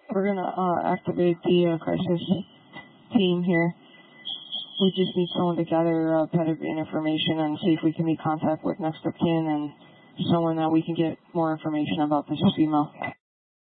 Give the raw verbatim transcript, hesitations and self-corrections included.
We're going to uh, activate the uh, crisis team here. We just need someone to gather uh, pedigree information and see if we can make contact with next of kin and someone that we can get more information about this female.